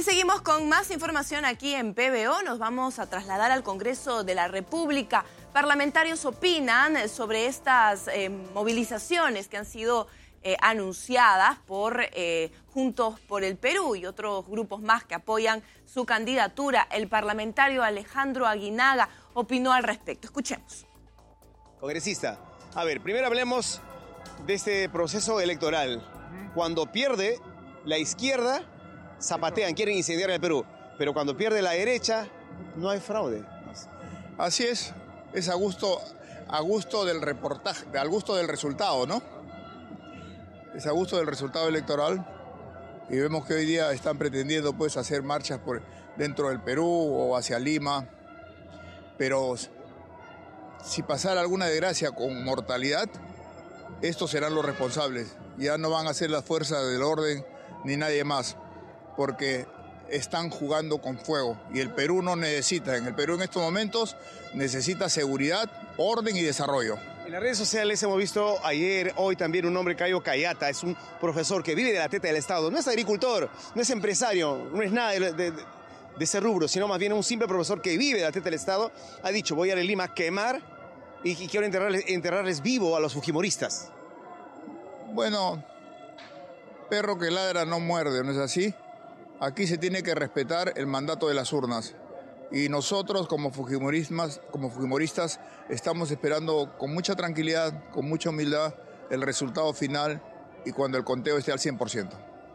Y seguimos con más información aquí en PBO. Nos vamos a trasladar al Congreso de la República. Parlamentarios opinan sobre estas movilizaciones que han sido anunciadas por Juntos por el Perú y otros grupos más que apoyan su candidatura. El parlamentario Alejandro Aguinaga opinó al respecto. Escuchemos. Congresista, a ver, primero hablemos de este proceso electoral. Cuando pierde la izquierda, zapatean, quieren incendiar el Perú. Pero cuando pierde la derecha, no hay fraude. Así es a gusto del reportaje, al gusto del resultado, ¿no? Es a gusto del resultado electoral y vemos que hoy día están pretendiendo pues hacer marchas dentro del Perú o hacia Lima, pero si pasara alguna desgracia con mortalidad, estos serán los responsables. Ya no van a ser las fuerzas del orden ni nadie más, porque están jugando con fuego y el Perú no necesita. En el Perú en estos momentos necesita seguridad, orden y desarrollo. En las redes sociales hemos visto ayer, hoy también un hombre, Cayo Cayata, es un profesor que vive de la teta del Estado, no es agricultor, no es empresario, no es nada de ese rubro, sino más bien un simple profesor que vive de la teta del Estado, ha dicho, voy a ir a Lima a quemar y quiero enterrarles vivo a los fujimoristas. Bueno, perro que ladra no muerde, ¿no es así? Aquí se tiene que respetar el mandato de las urnas. Y nosotros como fujimoristas estamos esperando con mucha tranquilidad, con mucha humildad, el resultado final y cuando el conteo esté al 100%.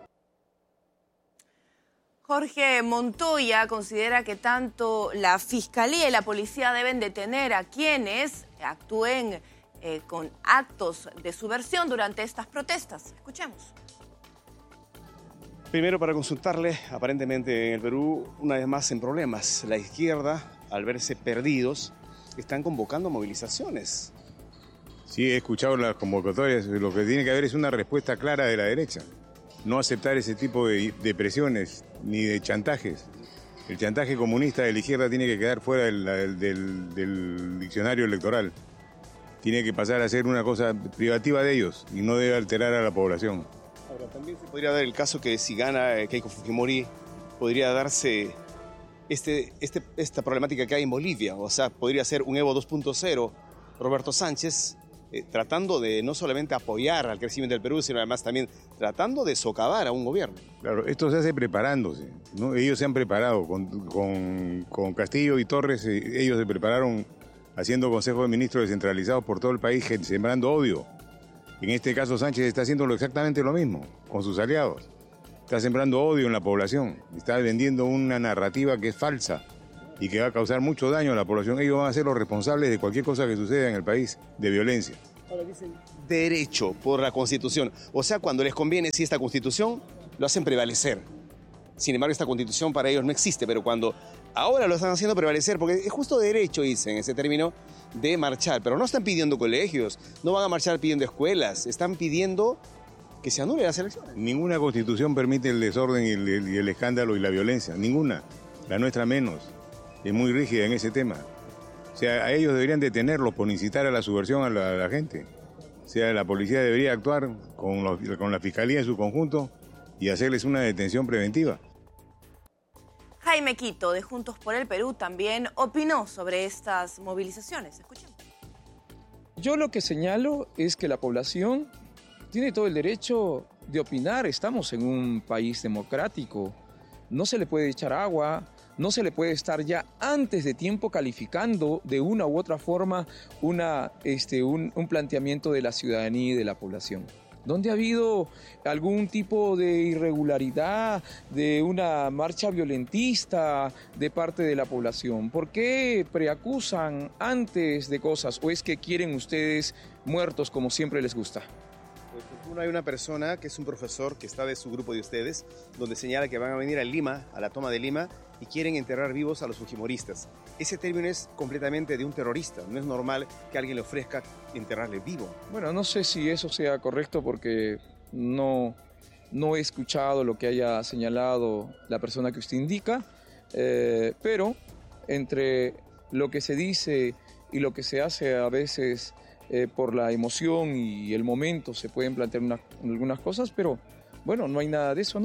Jorge Montoya considera que tanto la Fiscalía y la Policía deben detener a quienes actúen con actos de subversión durante estas protestas. Escuchemos. Primero, para consultarle, aparentemente en el Perú, una vez más en problemas. La izquierda, al verse perdidos, están convocando movilizaciones. Sí, he escuchado las convocatorias. Lo que tiene que haber es una respuesta clara de la derecha. No aceptar ese tipo de presiones ni de chantajes. El chantaje comunista de la izquierda tiene que quedar fuera del diccionario electoral. Tiene que pasar a ser una cosa privativa de ellos y no debe alterar a la población. Ahora, también se podría dar el caso que si gana Keiko Fujimori, podría darse esta problemática que hay en Bolivia. O sea, podría ser un Evo 2.0, Roberto Sánchez, tratando de no solamente apoyar al crecimiento del Perú, sino además también tratando de socavar a un gobierno. Claro, esto se hace preparándose, ¿no? Ellos se han preparado con Castillo y Torres, ellos se prepararon haciendo consejos de ministros descentralizados por todo el país, sembrando odio. En este caso Sánchez está haciendo exactamente lo mismo con sus aliados. Está sembrando odio en la población, está vendiendo una narrativa que es falsa y que va a causar mucho daño a la población. Ellos van a ser los responsables de cualquier cosa que suceda en el país de violencia. Ahora dicen derecho por la Constitución. O sea, cuando les conviene si esta Constitución, lo hacen prevalecer. Sin embargo, esta Constitución para ellos no existe, pero cuando ahora lo están haciendo prevalecer, porque es justo derecho, dicen, ese término, de marchar. Pero no están pidiendo colegios, no van a marchar pidiendo escuelas, están pidiendo que se anulen las elecciones. Ninguna Constitución permite el desorden y el escándalo y la violencia, ninguna. La nuestra menos. Es muy rígida en ese tema. O sea, a ellos deberían detenerlos por incitar a la subversión a la gente. O sea, la policía debería actuar con la Fiscalía en su conjunto y hacerles una detención preventiva. Jaime Quito, de Juntos por el Perú, también opinó sobre estas movilizaciones. Escuchemos. Yo lo que señalo es que la población tiene todo el derecho de opinar. Estamos en un país democrático. No se le puede echar agua, no se le puede estar ya antes de tiempo calificando de una u otra forma un planteamiento de la ciudadanía y de la población. ¿Dónde ha habido algún tipo de irregularidad, de una marcha violentista de parte de la población? ¿Por qué preacusan antes de cosas? ¿O es que quieren ustedes muertos como siempre les gusta? Pues hay una persona que es un profesor que está de su grupo de ustedes, donde señala que van a venir a Lima, a la toma de Lima, y quieren enterrar vivos a los fujimoristas. Ese término es completamente de un terrorista. No es normal que alguien le ofrezca enterrarle vivo. Bueno, no sé si eso sea correcto porque no he escuchado lo que haya señalado la persona que usted indica, pero entre lo que se dice y lo que se hace a veces por la emoción y el momento se pueden plantear algunas cosas, pero bueno, no hay nada de eso, ¿no?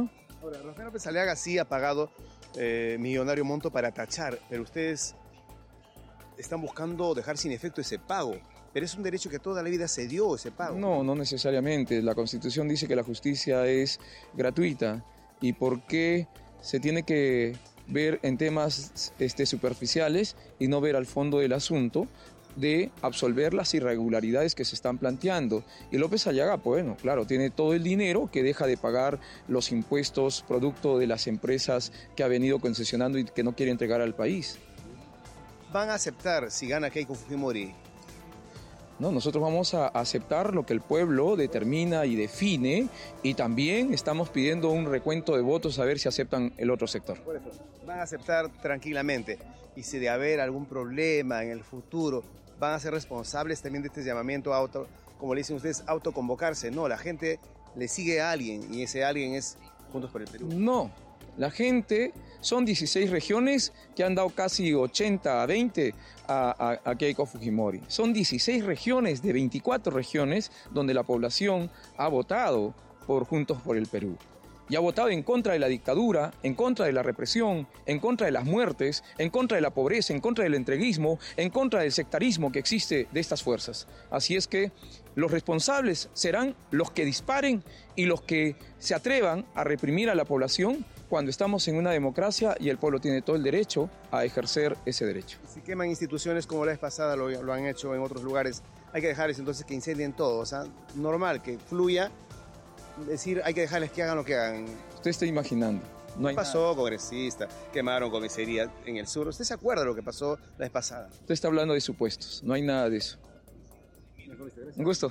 Ahora, Rafael López Aliaga sí ha pagado millonario monto para tachar, pero ustedes están buscando dejar sin efecto ese pago. Pero es un derecho que toda la vida se dio, ese pago. No, no necesariamente. La Constitución dice que la justicia es gratuita. ¿Y por qué se tiene que ver en temas superficiales y no ver al fondo del asunto de absolver las irregularidades que se están planteando? Y López Aliaga, bueno, claro, tiene todo el dinero que deja de pagar los impuestos producto de las empresas que ha venido concesionando y que no quiere entregar al país. ¿Van a aceptar si gana Keiko Fujimori? No, nosotros vamos a aceptar lo que el pueblo determina y define, y también estamos pidiendo un recuento de votos a ver si aceptan el otro sector. Por eso, van a aceptar tranquilamente. Y si de haber algún problema en el futuro, van a ser responsables también de este llamamiento a como le dicen ustedes, autoconvocarse. No, la gente le sigue a alguien y ese alguien es Juntos por el Perú. No, la gente, son 16 regiones que han dado casi 80-20 a Keiko Fujimori. Son 16 regiones de 24 regiones donde la población ha votado por Juntos por el Perú. Y ha votado en contra de la dictadura, en contra de la represión, en contra de las muertes, en contra de la pobreza, en contra del entreguismo, en contra del sectarismo que existe de estas fuerzas. Así es que los responsables serán los que disparen y los que se atrevan a reprimir a la población cuando estamos en una democracia y el pueblo tiene todo el derecho a ejercer ese derecho. Si queman instituciones como la vez pasada lo han hecho en otros lugares, hay que dejarles entonces que incendien todo. O sea, normal, que fluya. Es decir, hay que dejarles que hagan lo que hagan. Usted está imaginando. No hay pasó, nada. congresista, quemaron comisaría en el sur. ¿Usted se acuerda de lo que pasó la vez pasada? Usted está hablando de supuestos, no hay nada de eso. Un gusto.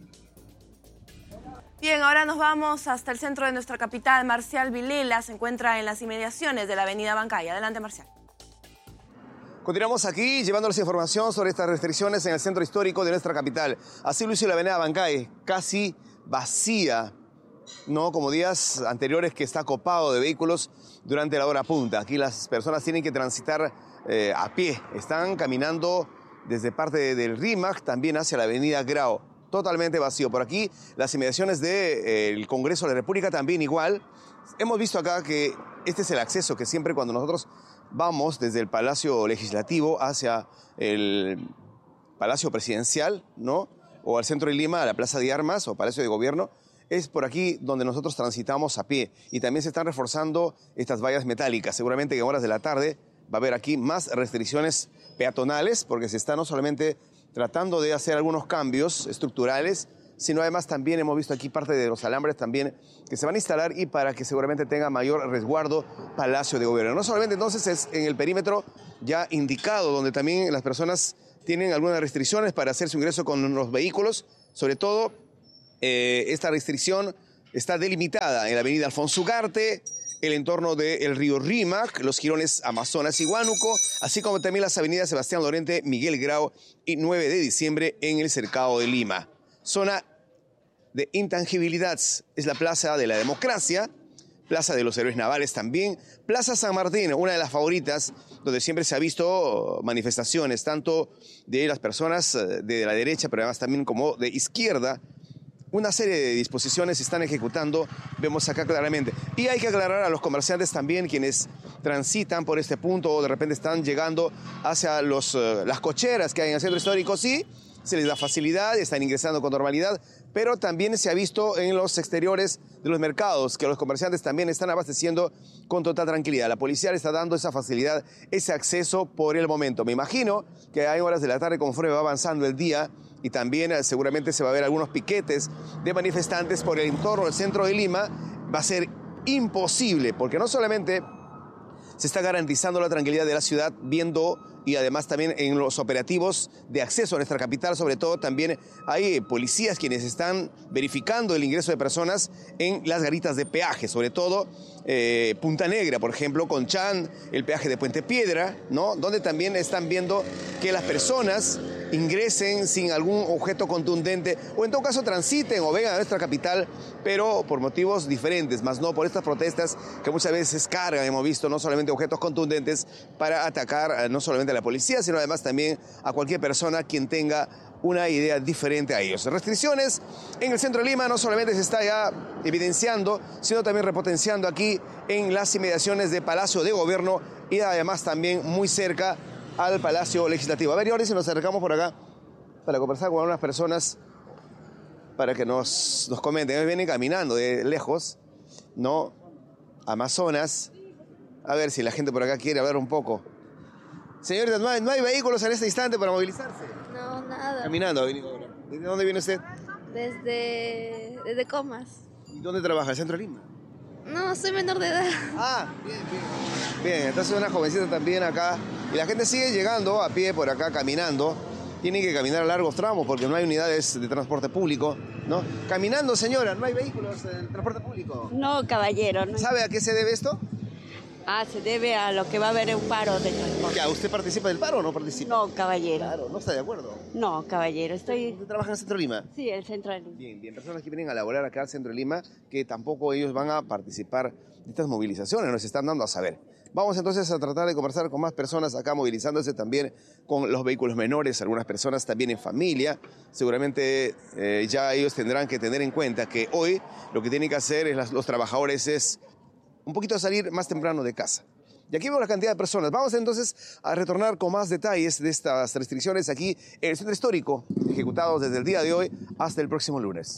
Bien, ahora nos vamos hasta el centro de nuestra capital. Marcial Vilela se encuentra en las inmediaciones de la avenida Bancay. Adelante, Marcial. Continuamos aquí llevándoles información sobre estas restricciones en el centro histórico de nuestra capital. Así lo hizo la avenida Bancay, casi vacía, no como días anteriores que está copado de vehículos durante la hora punta. Aquí las personas tienen que transitar a pie. Están caminando desde parte del RIMAC también hacia la avenida Grau. Totalmente vacío. Por aquí las inmediaciones del Congreso de la República también igual. Hemos visto acá que este es el acceso que siempre cuando nosotros vamos desde el Palacio Legislativo hacia el Palacio Presidencial, ¿no? O al centro de Lima, a la Plaza de Armas o Palacio de Gobierno, es por aquí donde nosotros transitamos a pie. Y también se están reforzando estas vallas metálicas. Seguramente que en horas de la tarde va a haber aquí más restricciones peatonales, porque se está no solamente tratando de hacer algunos cambios estructurales, sino además también hemos visto aquí parte de los alambres también que se van a instalar y para que seguramente tenga mayor resguardo Palacio de Gobierno. No solamente entonces es en el perímetro ya indicado, donde también las personas tienen algunas restricciones para hacer su ingreso con los vehículos. Sobre todo, esta restricción está delimitada en la avenida Alfonso Ugarte, el entorno del río Rímac, los jirones Amazonas y Huánuco, así como también las avenidas Sebastián Lorente, Miguel Grau y 9 de diciembre en el Cercado de Lima. Zona de intangibilidad es la Plaza de la Democracia, Plaza de los Héroes Navales también, Plaza San Martín, una de las favoritas, donde siempre se ha visto manifestaciones, tanto de las personas de la derecha, pero además también como de izquierda. Una serie de disposiciones se están ejecutando, vemos acá claramente. Y hay que aclarar a los comerciantes también, quienes transitan por este punto o de repente están llegando hacia las cocheras que hay en el centro histórico. Sí, se les da facilidad, están ingresando con normalidad, pero también se ha visto en los exteriores de los mercados que los comerciantes también están abasteciendo con total tranquilidad. La policía le está dando esa facilidad, ese acceso por el momento. Me imagino que hay horas de la tarde, conforme va avanzando el día, y también seguramente se va a ver algunos piquetes de manifestantes por el entorno del centro de Lima. Va a ser imposible, porque no solamente se está garantizando la tranquilidad de la ciudad viendo y además también en los operativos de acceso a nuestra capital, sobre todo también hay policías quienes están verificando el ingreso de personas en las garitas de peaje, sobre todo Punta Negra, por ejemplo, Conchán, el peaje de Puente Piedra, ¿no? Donde también están viendo que las personas ingresen sin algún objeto contundente o en todo caso transiten o vengan a nuestra capital, pero por motivos diferentes, más no por estas protestas que muchas veces cargan, hemos visto, no solamente objetos contundentes para atacar no solamente a la policía, sino además también a cualquier persona quien tenga una idea diferente a ellos. Restricciones en el centro de Lima no solamente se está ya evidenciando, sino también repotenciando aquí en las inmediaciones del Palacio de Gobierno y además también muy cerca al Palacio Legislativo. A ver, y ahora si nos acercamos por acá para conversar con algunas personas para que nos comenten. Ellos vienen caminando de lejos, ¿no? Amazonas. A ver si la gente por acá quiere hablar un poco. Señorita, ¿no hay vehículos en este instante para movilizarse? No, nada. Caminando ha venido ahora. ¿Desde dónde viene usted? Desde Comas. ¿Y dónde trabaja? ¿El centro de Lima? No, soy menor de edad. Ah, bien. Bien, entonces una jovencita también acá. Y la gente sigue llegando a pie por acá, caminando. Tienen que caminar a largos tramos porque no hay unidades de transporte público, ¿no? Caminando, señora, ¿no hay vehículos en transporte público? No, caballero. No. ¿Sabe a qué se debe esto? Se debe a lo que va a haber un paro de transporte. ¿Ya usted participa del paro o no participa? No, caballero. Claro, ¿no está de acuerdo? No, caballero, ¿Usted trabaja en el centro de Lima? Sí, el centro de Lima. Bien, personas que vienen a laborar acá al centro de Lima, que tampoco ellos van a participar de estas movilizaciones, nos están dando a saber. Vamos entonces a tratar de conversar con más personas acá movilizándose también con los vehículos menores, algunas personas también en familia. Seguramente ya ellos tendrán que tener en cuenta que hoy lo que tienen que hacer los trabajadores es un poquito salir más temprano de casa. Y aquí vemos la cantidad de personas. Vamos entonces a retornar con más detalles de estas restricciones aquí en el centro histórico, ejecutados desde el día de hoy hasta el próximo lunes.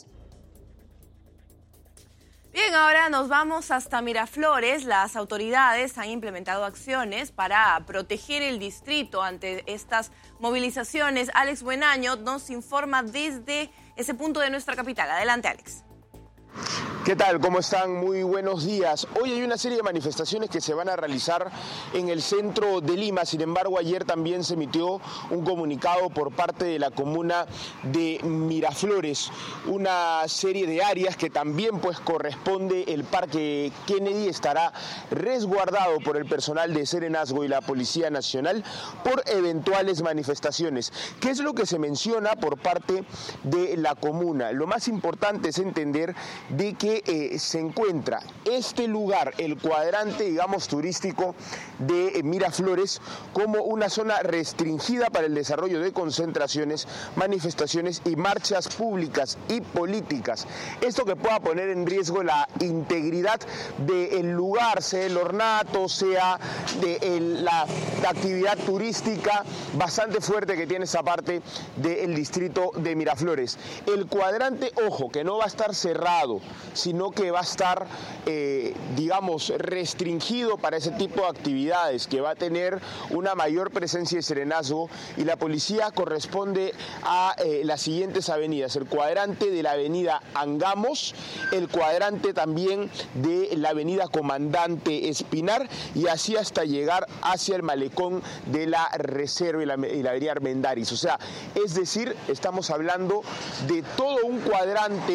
Bien, ahora nos vamos hasta Miraflores. Las autoridades han implementado acciones para proteger el distrito ante estas movilizaciones. Alex Buenaño nos informa desde ese punto de nuestra capital. Adelante, Alex. ¿Qué tal? ¿Cómo están? Muy buenos días. Hoy hay una serie de manifestaciones que se van a realizar en el centro de Lima. Sin embargo, ayer también se emitió un comunicado por parte de la comuna de Miraflores. Una serie de áreas que también pues corresponde el Parque Kennedy estará resguardado por el personal de Serenazgo y la Policía Nacional por eventuales manifestaciones. ¿Qué es lo que se menciona por parte de la comuna? Lo más importante es entender de que se encuentra este lugar, el cuadrante, digamos, turístico de Miraflores, como una zona restringida para el desarrollo de concentraciones, manifestaciones y marchas públicas y políticas. Esto que pueda poner en riesgo la integridad del lugar, sea el ornato, sea de la actividad turística bastante fuerte que tiene esa parte del distrito de Miraflores. El cuadrante, ojo, que no va a estar cerrado, sino que va a estar, digamos, restringido para ese tipo de actividades, que va a tener una mayor presencia de Serenazgo, y la policía corresponde a las siguientes avenidas: el cuadrante de la avenida Angamos, el cuadrante también de la avenida Comandante Espinar, y así hasta llegar hacia el malecón de la Reserva y la avenida Armendáriz. O sea, es decir, estamos hablando de todo un cuadrante